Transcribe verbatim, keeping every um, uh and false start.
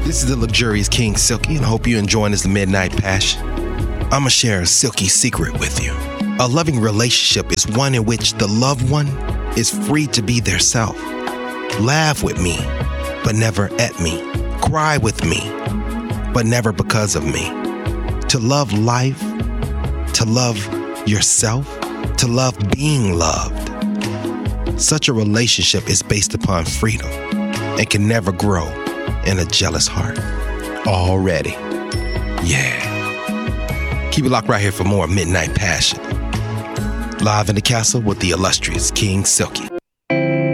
This is the luxurious King Silky, and I hope you're enjoying this Midnight Passion. I'ma share a silky secret with you. A loving relationship is one in which the loved one is free to be their self. Laugh with me, but never at me. Cry with me, but never because of me. To love life, to love yourself, to love being loved. Such a relationship is based upon freedom and can never grow in a jealous heart. Already. Yeah. Keep it locked right here for more Midnight Passion. Live in the castle with the illustrious King Silky.